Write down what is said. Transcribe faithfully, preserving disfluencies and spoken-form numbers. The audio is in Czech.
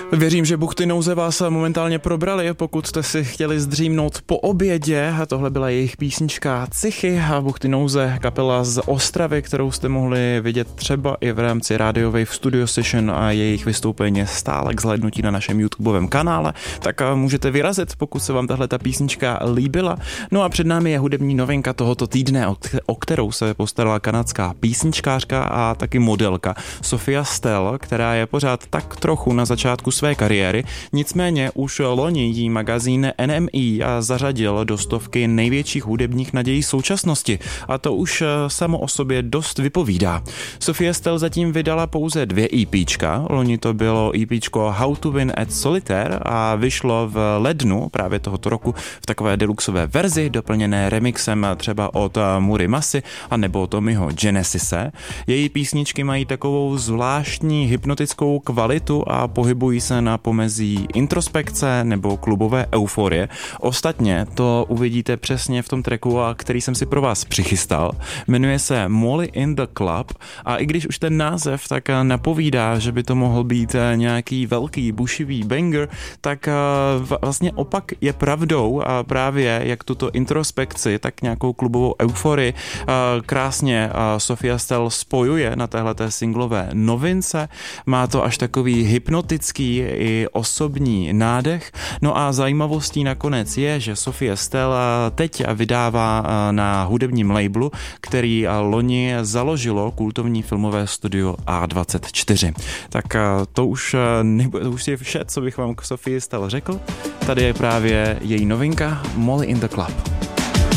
Věřím, že buchty nouze vás momentálně probrali, pokud jste si chtěli zdřímnout po obědě. A tohle byla jejich písnička Cichy a buchty nouze, kapela z Ostravy, kterou jste mohli vidět třeba i v rámci Radio Wave Studio Session a jejich vystoupení stále k zhlédnutí na našem YouTubeovém kanále. Tak můžete vyrazit, pokud se vám tahle ta písnička líbila. No a před námi je hudební novinka tohoto týdne, o kterou se postarala kanadská písničkářka a taky modelka Sophia Stell, která je pořád tak trochu na začátku své kariéry, nicméně už loni jí magazín N M E zařadil do stovky největších hudebních nadějí současnosti a to už samo o sobě dost vypovídá. Sophia Stell zatím vydala pouze dvě EPčka, loni to bylo EPčko How to Win at Solitaire a vyšlo v lednu právě tohoto roku v takové deluxové verzi, doplněné remixem třeba od Muri Masy a nebo od Tommyho Genesise. Její písničky mají takovou zvláštní hypnotickou kvalitu a pohybují se na pomezí introspekce nebo klubové euforie. Ostatně to uvidíte přesně v tom tracku, který jsem si pro vás přichystal. Jmenuje se Molly in the Club a i když už ten název tak napovídá, že by to mohl být nějaký velký bušivý banger, tak vlastně opak je pravdou a právě jak tuto introspekci, tak nějakou klubovou euforii krásně Sophia Stell spojuje na téhleté singlové novince. Má to až takový hypnotický i osobní nádech. No a zajímavostí nakonec je, že Sophia Stell teď vydává na hudebním labelu, který loni založilo kultovní filmové studio A dvacet čtyři. Tak to už, to už je vše, co bych vám k Sophie Stell řekl. Tady je právě její novinka Molly in the Club.